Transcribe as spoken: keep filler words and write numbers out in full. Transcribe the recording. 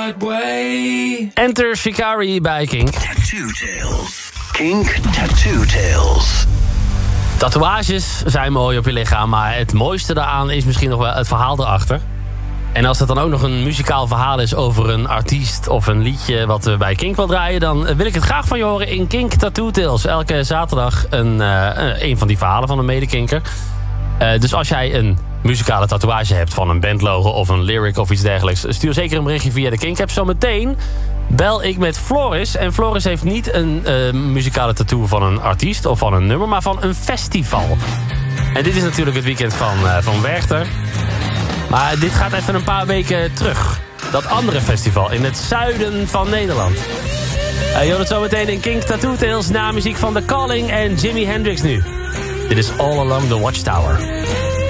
right way. Enter Shikari bij Kink. Tattoo Tales. Kink Tattoo Tales. Tatoeages zijn mooi op je lichaam, maar het mooiste daaraan is misschien nog wel het verhaal erachter. En als het dan ook nog een muzikaal verhaal is over een artiest of een liedje wat we bij Kink wil draaien, dan wil ik het graag van je horen in Kink Tattoo Tales. Elke zaterdag een, uh, een van die verhalen van een medekinker. Uh, dus als jij een muzikale tatoeage hebt van een bandlogo of een lyric of iets dergelijks, stuur zeker een berichtje via de Kink-app. Zometeen bel ik met Floris. En Floris heeft niet een uh, muzikale tattoo van een artiest of van een nummer, maar van een festival. En dit is natuurlijk het weekend van, uh, van Werchter. Maar dit gaat even een paar weken terug. Dat andere festival in het zuiden van Nederland. Uh, je hoort het zometeen in Kink Tattoo Tales na muziek van The Calling en Jimi Hendrix nu. Dit is All Along the Watchtower.